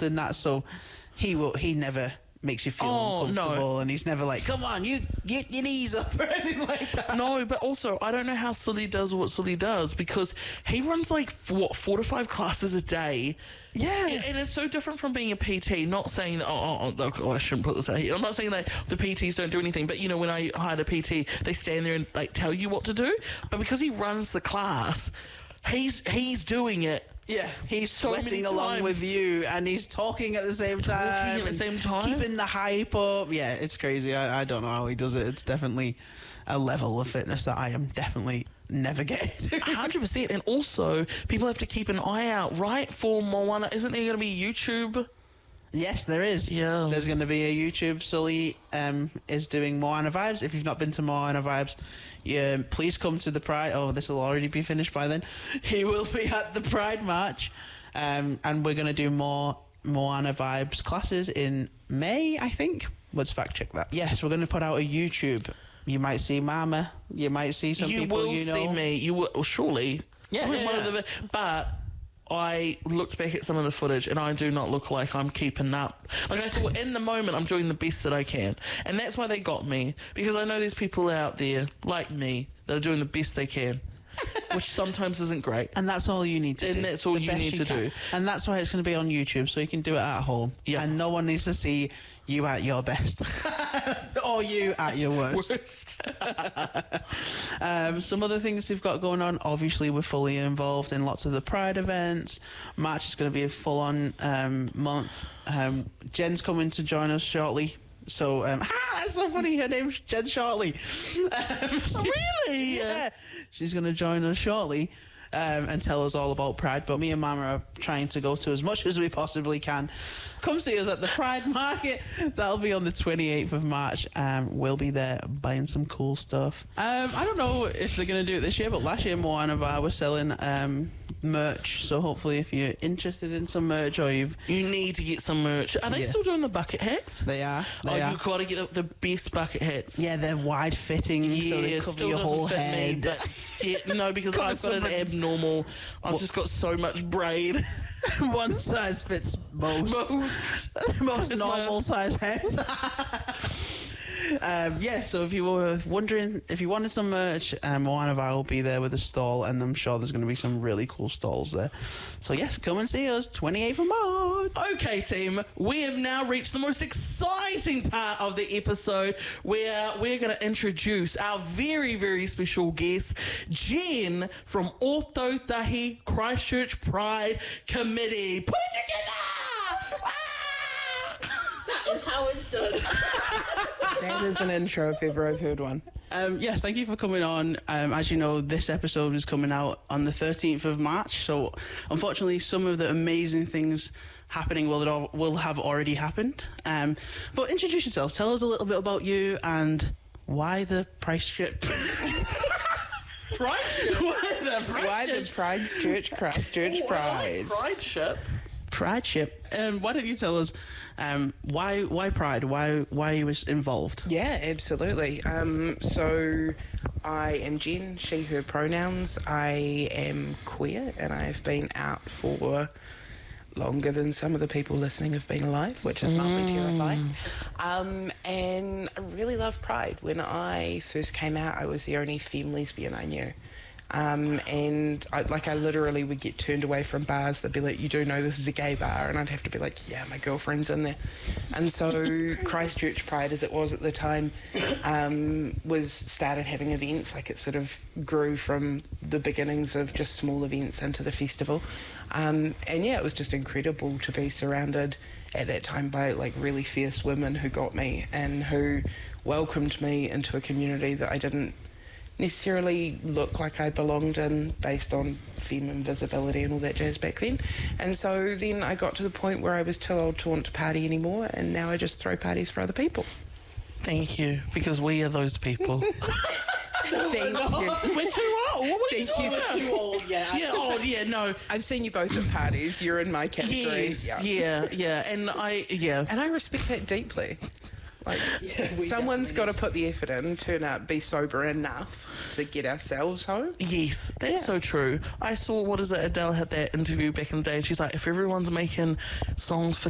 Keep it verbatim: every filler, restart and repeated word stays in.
involved in that, so he will. He never makes you feel Oh, uncomfortable, no. and he's never like, "Come on, you get your knees up" or anything like that. No, but also, I don't know how Sully does what Sully does, because he runs like, what, four to five classes a day. Yeah. And, and it's so different from being a P T, not saying that, oh, oh, oh, I shouldn't put this out here. I'm not saying that the P Ts don't do anything, but, you know, when I hired a P T, they stand there and, like, tell you what to do. But because he runs the class, he's he's doing it. Yeah, he's So many sweating along times. with you, and he's talking at the same time. Talking at the and same time. Keeping the hype up. Yeah, it's crazy. I, I don't know how he does it. It's definitely a level of fitness that I am definitely never getting to. one hundred percent. And also, people have to keep an eye out, right, for Moana. Isn't there going to be YouTube? Yes, there is. Yeah. There's going to be a YouTube. Sully um, is doing Moana Vibes. If you've not been to Moana Vibes, yeah, please come to the Pride. Oh, this will already be finished by then. He will be at the Pride March. Um, and we're going to do more Moana Vibes classes in May, I think. Let's fact check that. Yes, we're going to put out a YouTube. You might see Mama. You might see some you people will you know. see me. You will, well, surely. Yeah, I'm in yeah, one yeah. of the, but I looked back at some of the footage and I do not look like I'm keeping up. Like, I thought in the moment I'm doing the best that I can. And that's why they got me. Because I know there's people out there like me that are doing the best they can. Which sometimes isn't great. And that's all you need to And do. that's all The you best need to can. do. And that's why it's going to be on YouTube, so you can do it at home. Yeah. And no one needs to see you at your best. Or you at your worst. Worst. Um, some other things we've got going on. Obviously, we're fully involved in lots of the Pride events. March is going to be a full-on um, month. Um, Jen's coming to join us shortly. So, um, ah, that's so funny. Her name's Jen Shortley. Um, she's- really? Yeah. She's going to join us shortly um, and tell us all about Pride. But me and Mama are trying to go to as much as we possibly can. Come see us at the Pride Market. That'll be on the twenty-eighth of March. Um, we'll be there buying some cool stuff. Um, I don't know if they're going to do it this year, but last year Moana Bar was selling um, merch. So hopefully if you're interested in some merch or you've... You need to get some merch. Are they Yeah. still doing the bucket hats? They are. Oh, They are. you've got to get the, the best bucket hats. Yeah, they're wide fitting, Yeah, so they it cover still your doesn't whole fit head. me, but yeah, no, because Got I've got an some- abnormal. I've just got so much braid. One size fits most. Most. Most It's my- normal size heads. um, yeah, so if you were wondering, if you wanted some merch, um, Moana Bar will be there with a stall, and I'm sure there's going to be some really cool stalls there. So yes, come and see us, twenty-eighth of March. Okay, team, we have now reached the most exciting part of the episode where we're going to introduce our very, very special guest, Jen from Ōtautahi Christchurch Pride Committee. Put it together! Ah! That is how it's done. That is an intro if ever I've heard one. Um, yes, thank you for coming on. Um, as you know, this episode is coming out on the thirteenth of March, so unfortunately some of the amazing things happening will, al- will have already happened. Um, but introduce yourself. Tell us a little bit about you and why the price ship. Pride ship? why the Why the Pride Church Christchurch Pride? Pride ship? Pride ship. Um, why don't you tell us um, why why Pride? Why why you was involved? Yeah, absolutely. Um, so I am Jen, she, her pronouns. I am queer and I've been out for longer than some of the people listening have been alive, which is mildly terrifying. Um, and I really love Pride. When I first came out, I was the only femme lesbian I knew. Um, and I, like I literally would get turned away from bars. They'd be like, "You do know this is a gay bar," and I'd have to be like, "Yeah, my girlfriend's in there." And so Christchurch Pride, as it was at the time, um, was started having events. Like it sort of grew from the beginnings of just small events into the festival. Um, and yeah, it was just incredible to be surrounded at that time by like really fierce women who got me and who welcomed me into a community that I didn't necessarily look like I belonged in based on femme visibility and all that jazz back then. And so then I got to the point where I was too old to want to party anymore, and now I just throw parties for other people. Thank you, because we are those people. Thank you. We're too old. What are you Thank you. talking about? Too old, yeah. Yeah, old, yeah, no. I've seen you both at parties. You're in my category. Yes, Yeah. yeah, yeah. And I, yeah. And I respect that deeply. Like, we someone's got definitely to put the effort in, turn up, be sober enough to get ourselves home. Yes, that's Yeah. so true. I saw, what is it, Adele had that interview back in the day, and she's like, if everyone's making songs for